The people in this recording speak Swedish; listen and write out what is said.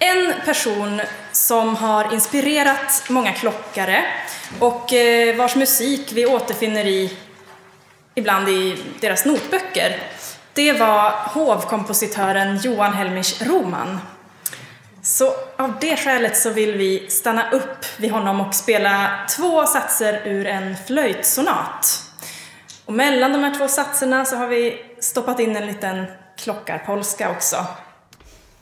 En person som har inspirerat många klockare och vars musik vi återfinner ibland i deras notböcker, det var hovkompositören Johan Helmich Roman. Så av det skälet så vill vi stanna upp vid honom och spela 2 satser ur en flöjtsonat. Och mellan de här 2 satserna så har vi stoppat in en liten klockarpolska också.